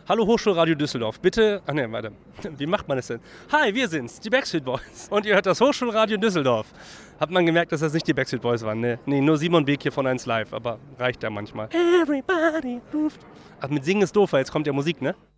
Hallo Hochschulradio Düsseldorf, bitte... Ach ne, warte, wie macht man das denn? Hi, wir sind's, die Backstreet Boys. Und ihr hört das Hochschulradio Düsseldorf. Hat man gemerkt, dass das nicht die Backstreet Boys waren, ne? Nee, nur Simon Beek hier von 1 Live, aber reicht ja manchmal. Everybody moved. Ach, mit Singen ist doof, weil jetzt kommt ja Musik, ne?